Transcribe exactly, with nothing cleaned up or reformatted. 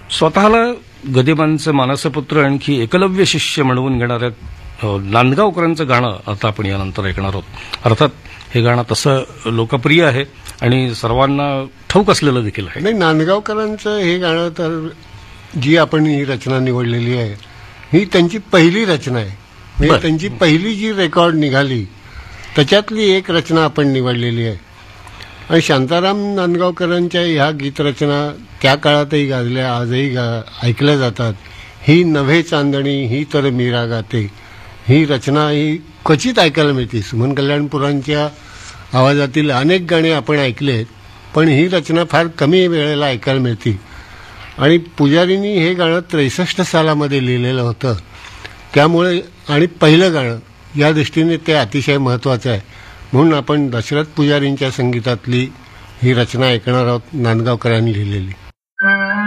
स्वतःला गदिमांचे मानसपुत्र आणखी एकलव्य शिष्य म्हणवून घेणाऱ्या नांदगावकरांचं गाणं आता आपण यानंतर ऐकणार आहोत. अर्थात हे गाणं तसं लोकप्रिय आहे आणि सर्वांना ठाऊक असलेलं देखील आहे. नाही, नांदगावकरांचं हे गाणं तर जी आपण ही रचना निवडलेली आहे ही त्यांची पहिली रचना आहे. म्हणजे त्यांची पहिली जी रेकॉर्ड निघाली त्याच्यातली एक रचना आपण निवडलेली आहे. आणि शांताराम नांदगावकरांच्या ह्या गीतरचना त्या काळातही गाजल्या, आजही गा ऐकल्या जातात. ही नव्हे चांदणी ही तर मीरा गाते ही रचना ही क्वचित ऐकायला मिळते. सुमन कल्याणपुरांच्या आवाजातील अनेक गाणी आपण ऐकलेत, पण ही रचना फार कमी वेळेला ऐकायला मिळते. आणि पुजारींनी हे गाणं त्रेसष्ट सालामध्ये लिहिलेलं होतं. त्यामुळे आणि पहिलं गाणं या दृष्टीने ते अतिशय महत्त्वाचं आहे. म्हणून आपण दशरथ पुजारींच्या संगीतातली ही रचना ऐकणार आहोत, नांदगावकरांनी लिहिलेली.